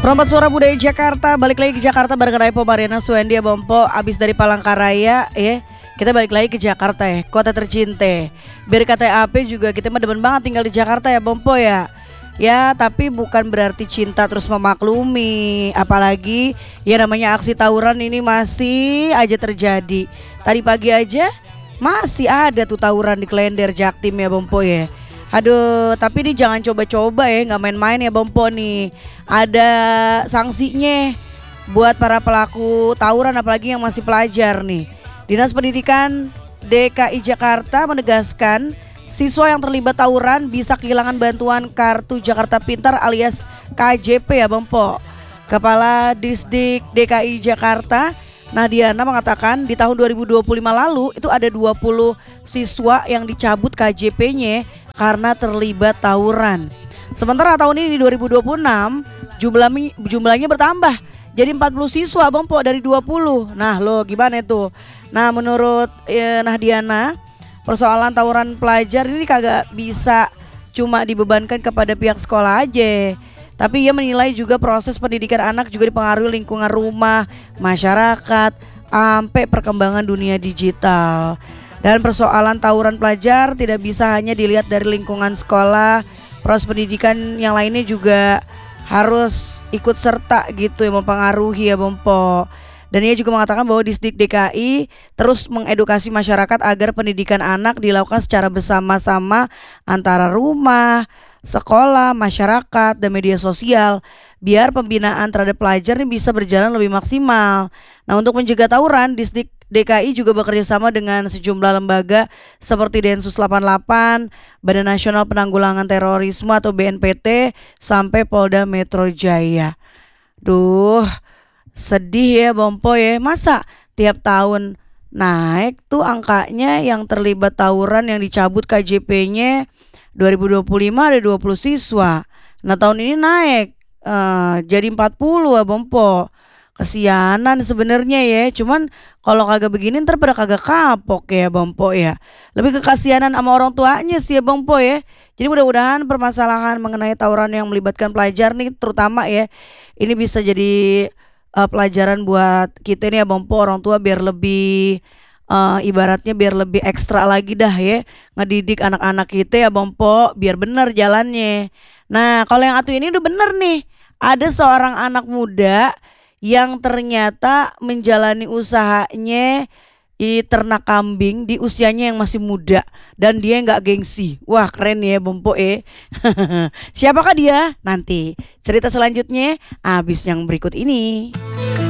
Perompat Suara Budaya Jakarta, balik lagi ke Jakarta bareng Raipo Mariana Suendi ya Bompo. Abis dari Palangkaraya kita balik lagi ke Jakarta ya, kota tercinta. Biar kata AP juga kita mah demen banget tinggal di Jakarta ya Bompo ya. Ya tapi bukan berarti cinta terus memaklumi. Apalagi ya namanya aksi tawuran ini masih aja terjadi. Tadi pagi aja masih ada tuh tawuran di Klender Jaktim ya Bompo ya. Aduh, tapi ini jangan coba-coba ya, nggak main-main ya Bompo nih. Ada sanksinya buat para pelaku tawuran apalagi yang masih pelajar nih. Dinas Pendidikan DKI Jakarta menegaskan siswa yang terlibat tawuran bisa kehilangan bantuan Kartu Jakarta Pintar alias KJP ya Bompo. Kepala Disdik DKI Jakarta Nadiana mengatakan di tahun 2025 lalu itu ada 20 siswa yang dicabut KJP-nya karena terlibat tawuran. Sementara tahun ini di 2026 jumlahnya bertambah jadi 40 siswa Bompo dari 20. Nah lo gimana itu? Nah menurut Nahdiana persoalan tawuran pelajar ini kagak bisa cuma dibebankan kepada pihak sekolah aja. Tapi ia menilai juga proses pendidikan anak juga dipengaruhi lingkungan rumah, masyarakat, sampai perkembangan dunia digital. Dan persoalan tawuran pelajar tidak bisa hanya dilihat dari lingkungan sekolah, proses pendidikan yang lainnya juga harus ikut serta gitu yang mempengaruhi ya Bompo. Dan ia juga mengatakan bahwa Disdik DKI terus mengedukasi masyarakat agar pendidikan anak dilakukan secara bersama-sama antara rumah, sekolah, masyarakat, dan media sosial biar pembinaan terhadap pelajar ini bisa berjalan lebih maksimal. Nah untuk mencegah tawuran, Disdik DKI juga bekerja sama dengan sejumlah lembaga seperti Densus 88, Badan Nasional Penanggulangan Terorisme atau BNPT, sampai Polda Metro Jaya. Duh, sedih ya Bompo ya, masa tiap tahun naik tuh angkanya yang terlibat tawuran yang dicabut KJP-nya. 2025 ada 20 siswa. Nah tahun ini naik jadi 40 ya Bompo. Kesianan sebenarnya ya. Cuman kalau kagak begini ntar pada kagak kapok ya Bompo ya. Lebih ke kasihanan sama orang tuanya sih ya Bompo ya. Jadi mudah-mudahan permasalahan mengenai tawuran yang melibatkan pelajar nih terutama ya, ini bisa jadi pelajaran buat kita nih ya Bompo, orang tua biar lebih ibaratnya biar lebih ekstra lagi dah ya ngedidik anak-anak kita ya Bompo biar bener jalannya. Nah kalau yang atu ini udah bener nih, ada seorang anak muda yang ternyata menjalani usahanya di ternak kambing di usianya yang masih muda dan dia nggak gengsi. Wah keren ya Bompo Siapakah dia? Nanti cerita selanjutnya abis yang berikut ini.